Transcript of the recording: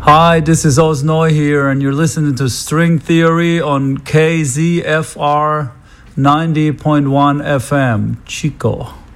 Hi, this is Oznoy here, and you're listening to String Theory on KZFR 90.1 FM, Chico.